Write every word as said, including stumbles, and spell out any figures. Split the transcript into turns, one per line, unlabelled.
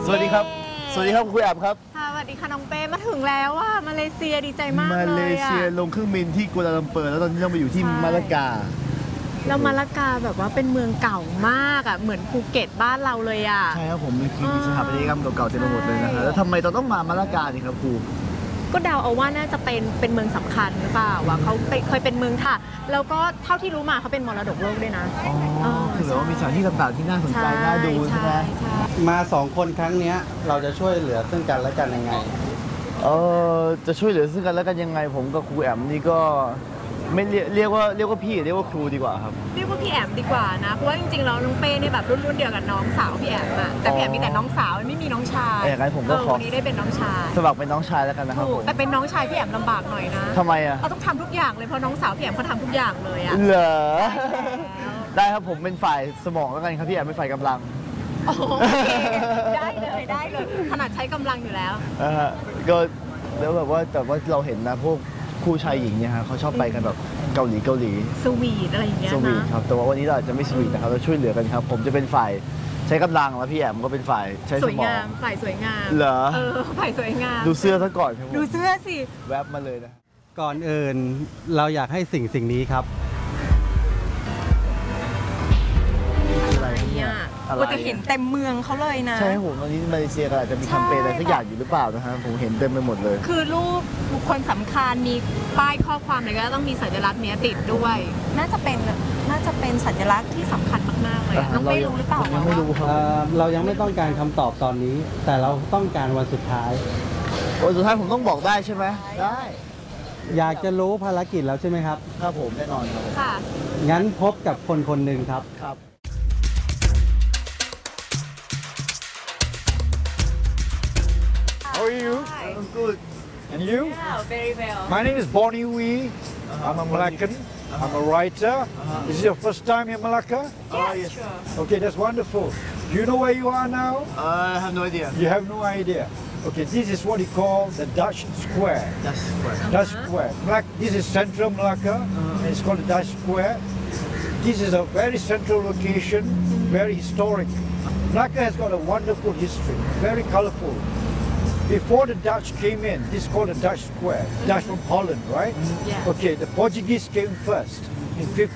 สวัสดีครับสวัสดีครับคุณแอบครับ
ค่ะสวัสดีค่ะน้องเป้มาถึงแล้วว่ามาเลเซียดีใจมากเลย
มาเลเซียลงเครื่องบินที่กัวลาลัมเปอร์แล้วตอนนี้เราไปอยู่ที่มาลากา
แล้วมาลากาแบบว่าเป็นเมืองเก่ามากอ่ะเหมือนภูเก็ตบ้านเราเลยอ่ะ
ใช่ครับผมมีสถาปัตยกรรมเก่าๆเต็มไปหมดเลยนะครับแล้วทำไมเราต้องมามาลากานี่ครับครู
ก็เดาเอาว่าน่าจะเป็นเป็นเมืองสำคัญหรือเปล่าว่าเขาเคยเป็นเมืองท่าแล้วก็เท่าที่รู้มาเขาเป็นมรดกโลกด้วยนะ
อ๋อคือแบบว่ามีสถานที่ต่างๆที่น่าสนใจน่าดูใช่ไหม
มาสองคนครั้งนี้เราจะช่วยเหลือซึ่งกันและกันยังไง
เออจะช่วยเหลือซึ่งกันและกันยังไงผมกับครูแอมนี่ก็ไม่เรียกเรียกว่าเรียกว่าพี่เรียกว่าครูดีกว่าครับ
เรียกว่าพี่แอมดีกว่านะเพราะว่าจริงๆเราน้องเป้เนี่ยแบบรุ่นๆเดียวกับน้องสาวพี่แอมอะแต่พี่แอมมีแต่น้องสาวไม่มีน้องชาย
อย่างนั้นผมก็ขอ
วันนี้ได้เป็นน้องชาย
สมัครเป็นน้องชายแล้วกันนะครับผม
แต่เป็นน้องชายพี่แอมลำบากหน่อยนะ
ทำไมอะ
เราต้องทำทุกอย่างเลยเพราะน้องสาวพี่แอมเขาทำทุกอย่างเลยอะ
เหรอได้ครับผมเป็นฝ่ายสมองแล้วกันครับพี่แอมเป็นฝ่ายกำลัง
โอเคได้เลยได้เลยขนาดใช้กำลังอยู่แล้ว
อ่าก็แล้วแบบว่าแต่ว่าเราเห็นนะพวกคู่ชายหญิงเนี่ยฮะเขาชอบไปกันแบบเกาหลีเกาหลี
สวีทอะไรอย่างเงี้ยนะ
สวีทครับแต่ว่าวันนี้เราอาจจะไม่สวีทนะครับเราช่วยเหลือกันครับผมจะเป็นฝ่ายใช้กำลังแล้วพี่แอมก็เป็นฝ่ายใช้สมอง
สวยงามฝ่ายสวยงาม
เหรอ
เออฝ่ายสวยงาม
ดูเสื้อซะก่อนครับ
ดูเสื้อสิ
แวบมาเลยนะ
ก่อนอื่นเราอยากให้สิ่งสิ่งนี้ครับ
อะไรเนี่ย
ก็จะเห็นเต็มเมืองเขาเลยนะ
ใช่ผมตอนนี้มาเลเซียก็อาจจะมีแคมเปญอะไรสักอย่างอยู่หรือเปล่านะฮะผมเห็นเต็มไปหมดเลย
คือรูปบุคคลสำคัญมีป้ายข้อความอะไรก็ต้องมีสัญลักษณ์เนี้ยติดด้วยน่าจะเป็นน่าจะเป็นสัญลักษณ์ที่สำคัญมากๆเลยน้องไม่รู้หรือเปล่า
ยังไม่รู้ครับ
เรายังไม่ต้องการคำตอบตอนนี้แต่เราต้องการวันสุดท้าย
วันสุดท้ายผมต้องบอกได้ใช่ไหมได้
อยากจะรู้ภารกิจแล้วใช่ไหมครับ
ครับผมแน่นอนครับ
ค่ะ
งั้นพบกับคนคนหนึ่งครับ
ครับ
How are you?
I'm good.
And you?
Yeah, very well.
My name is Bonnie Wee. I'm a Malaccan. I'm a writer. This is your first time in Malacca?
Oh, yes.
Sure.
Okay, that's wonderful. Do you know where you are now?
I have no idea.
You have no idea. Okay, this is what you call the Dutch Square.
Dutch Square.
Dutch Square. Malac this is central Malacca, and it's called the Dutch Square. This is a very central location, very historic. Malacca has got a wonderful history, very colorful. Before the Dutch came in, this is called the Dutch Square. Dutch from Holland, right?
Yeah.
Okay, the Portuguese came first in fifteen